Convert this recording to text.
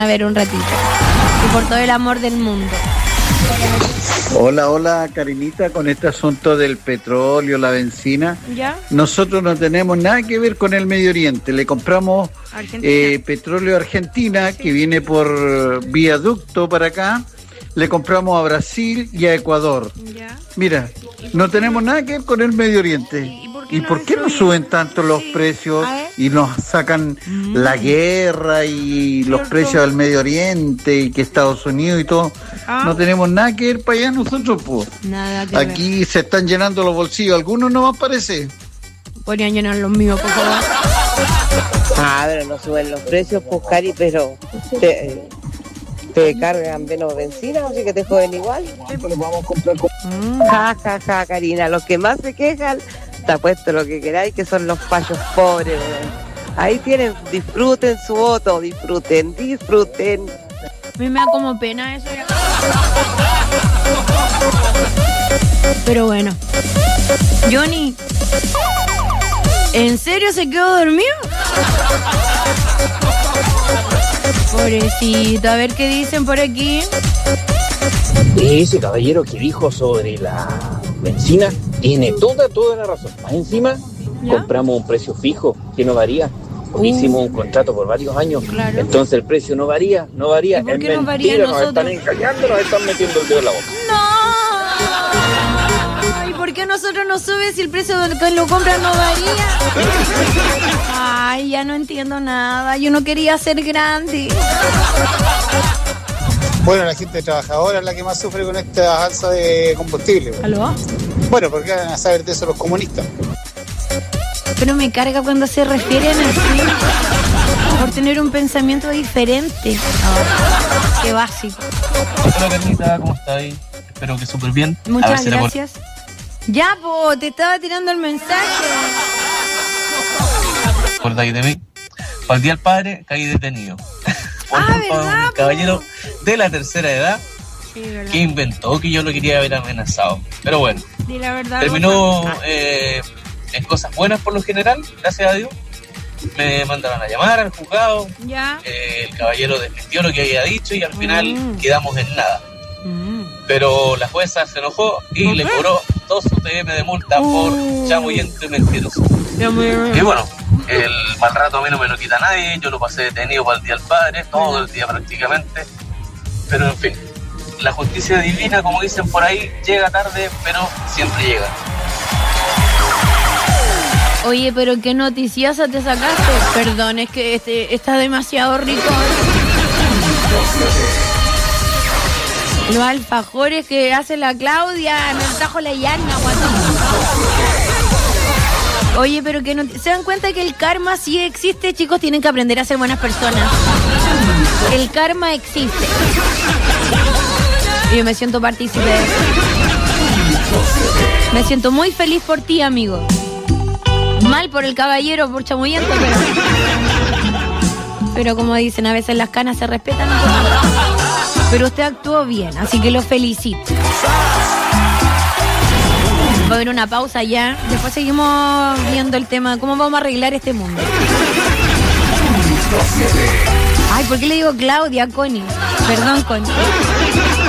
a ver un ratito. Y por todo el amor del mundo. Hola, Karinita, con este asunto del petróleo, la benzina. ¿Ya? Nosotros no tenemos nada que ver con el Medio Oriente. Le compramos petróleo a Argentina, que viene por viaducto para acá. Le compramos a Brasil y a Ecuador. ¿Ya? Mira, no tenemos nada que ver con el Medio Oriente. ¿Y por qué no suben tanto los precios y nos sacan la guerra y los precios del Medio Oriente y que Estados Unidos y todo? No tenemos nada que ver para allá nosotros, pues. Nada que Aquí ver. Se están llenando los bolsillos. ¿Algunos no más parece? Podrían llenar los míos, por favor. Pero no suben los precios, pues, Cari, pero te cargan menos benzina, así que te joden igual. Vamos a comprar ja, Karina, los que más se quejan, te apuesto lo que queráis, que son los payos pobres. Ahí tienen, disfruten su voto, disfruten. A mí me da como pena eso. Pero bueno. Johnny, ¿en serio se quedó dormido? Pobrecito, a ver qué dicen por aquí. Ese caballero que dijo sobre la benzina tiene toda la razón. Más encima, compramos un precio fijo que no varía. Porque hicimos un contrato por varios años. Claro. Entonces el precio no varía. ¿Y por qué es no mentira, varía nos nosotros? están engañando, nos están metiendo el dedo en la boca. ¡No! ¿Y por qué nosotros no sube si el precio que lo compran no varía? Ay, ya no entiendo nada. Yo no quería ser grande. Bueno, la gente trabajadora es la que más sufre con esta alza de combustible. ¿Aló? Bueno, porque van a saber de eso los comunistas. Pero me carga cuando se refieren así, por tener un pensamiento diferente. Qué básico. Hola, Carlita, ¿cómo estáis? Espero que súper bien. Muchas gracias. Ya, po, te estaba tirando el mensaje. ¿Acordáis de mí? Para el Día del Padre caí detenido. Por culpa de un caballero de la tercera edad que inventó que yo lo quería haber amenazado. Pero bueno, di la verdad, terminó en cosas buenas por lo general, gracias a Dios. Me mandaron a llamar al juzgado. Ya. El caballero desmintió lo que había dicho y al final quedamos en nada. Pero la jueza se enojó y le cobró 2 UTM de multa por chamullento y mentiroso. Y bueno, el mal rato a mí no me lo quita nadie. Yo lo pasé detenido para el Día del Padre, todo el día prácticamente. Pero en fin, la justicia divina, como dicen por ahí, llega tarde, pero siempre llega. Oye, pero qué noticiosa te sacaste. Perdón, es que está demasiado rico. Los alfajores que hace la Claudia, me trajo la Yana, guatón. Oye, pero que no se dan cuenta que el karma sí existe, chicos, tienen que aprender a ser buenas personas. El karma existe. Y yo me siento partícipe de eso. Me siento muy feliz por ti, amigo. Mal por el caballero, por chamullento, pero como dicen, a veces las canas se respetan. Pero usted actuó bien, así que lo felicito. Va a haber una pausa ya. Después seguimos viendo el tema, cómo vamos a arreglar este mundo. Ay, ¿por qué le digo Claudia, Connie? Perdón, Connie.